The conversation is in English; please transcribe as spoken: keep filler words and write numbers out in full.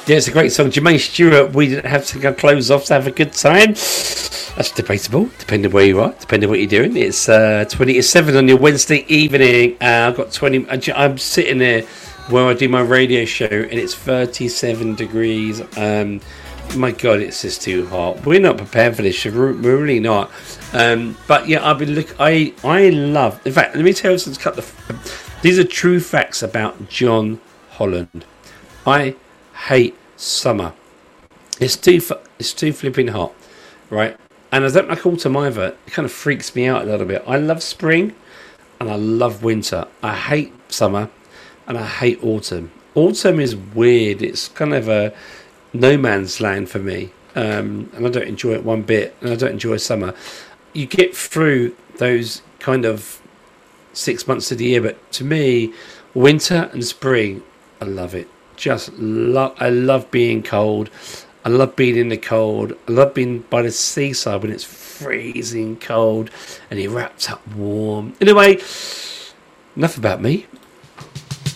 Yeah, it's a great song. Jermaine Stewart, we didn't have to take our clothes off to have a good time. That's debatable, depending where you are, depending what you're doing. It's uh, twenty to seven on your Wednesday evening. Uh, I've got twenty. I'm sitting there where I do my radio show, and it's thirty-seven degrees. Um, my God, it's just too hot. We're not prepared for this. We're really not. Um, but yeah, I've been look. I I love. In fact, let me tell you something. Cut the. These are true facts about John Holland. I hate summer. It's too it's too flipping hot, right? And I don't like autumn either. It kind of freaks me out a little bit. I love spring and I love winter. I hate summer and I hate autumn. Autumn is weird. It's kind of a no man's land for me, um, and I don't enjoy it one bit. And I don't enjoy summer. You get through those kind of six months of the year, but to me, winter and spring, I love it. Just love. I love being cold. I love being in the cold. I love being by the seaside when it's freezing cold and you're wrapped up warm. Anyway, enough about me.